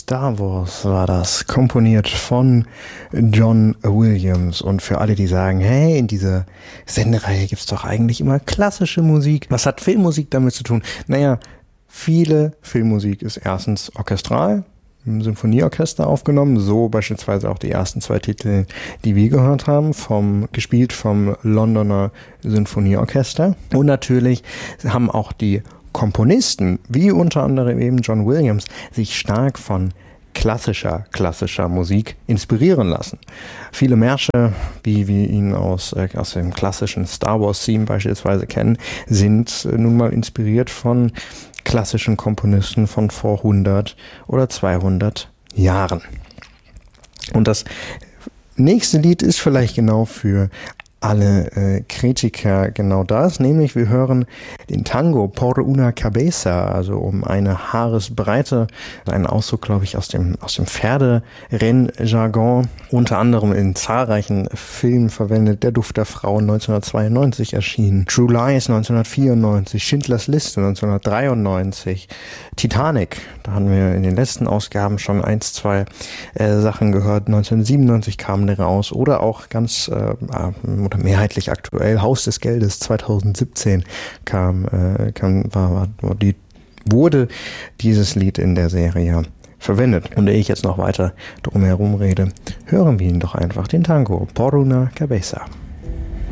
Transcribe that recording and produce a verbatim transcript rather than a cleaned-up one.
Star Wars war das, komponiert von John Williams. Und für alle, die sagen, hey, in dieser Sendereihe gibt's doch eigentlich immer klassische Musik. Was hat Filmmusik damit zu tun? Naja, viele Filmmusik ist erstens orchestral, im Symphonieorchester aufgenommen, so beispielsweise auch die ersten zwei Titel, die wir gehört haben, vom, gespielt vom Londoner Sinfonieorchester. Und natürlich haben auch die Komponisten, wie unter anderem eben John Williams, sich stark von klassischer, klassischer Musik inspirieren lassen. Viele Märsche, wie wir ihn aus, äh, aus dem klassischen Star Wars Theme beispielsweise kennen, sind äh, nun mal inspiriert von klassischen Komponisten von vor hundert oder zweihundert Jahren. Und das nächste Lied ist vielleicht genau für alle äh, Kritiker genau das, nämlich wir hören den Tango Por una Cabeza, also um eine Haaresbreite, ein Ausdruck, glaube ich, aus dem aus dem Pferderennjargon, unter anderem in zahlreichen Filmen verwendet, Der Duft der Frau neunzehnhundertzweiundneunzig erschienen, True Lies neunzehnhundertvierundneunzig, Schindlers Liste neunzehnhundertdreiundneunzig, Titanic, da haben wir in den letzten Ausgaben schon eins, zwei äh, Sachen gehört, neunzehnhundertsiebenundneunzig kam der raus, oder auch ganz äh, oder mehrheitlich aktuell, Haus des Geldes zweitausendsiebzehn kam, äh, kam war, war die, wurde dieses Lied in der Serie verwendet. Und ehe ich jetzt noch weiter drum herum rede, hören wir ihn doch einfach, den Tango Por una Cabeza.